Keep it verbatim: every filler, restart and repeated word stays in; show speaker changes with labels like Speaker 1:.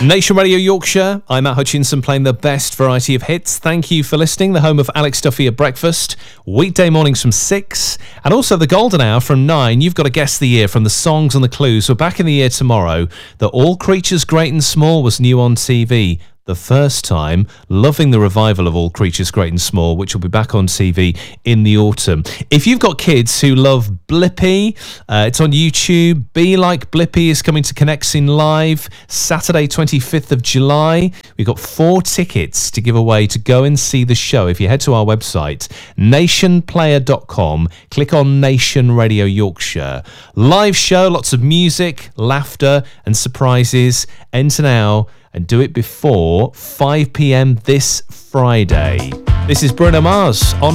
Speaker 1: Nation Radio Yorkshire, I'm Matt Hutchinson playing the best variety of hits. Thank you for listening. The home of Alex Duffy at breakfast, weekday mornings from six, and also the golden hour from nine. You've got to guess the year from the songs and the clues. We're back in the year tomorrow that All Creatures Great and Small was new on T V. The first time, loving the revival of All Creatures Great and Small, which will be back on T V in the autumn. If you've got kids who love Blippi, uh, it's on YouTube. Be Like Blippi is coming to Connexin Live Saturday twenty-fifth of July. We've got four tickets to give away to go and see the show. If you head to our website, nation player dot com, click on Nation Radio Yorkshire. Live show, lots of music, laughter and surprises. Enter now and do it before five p.m. this Friday. This is Bruno Mars on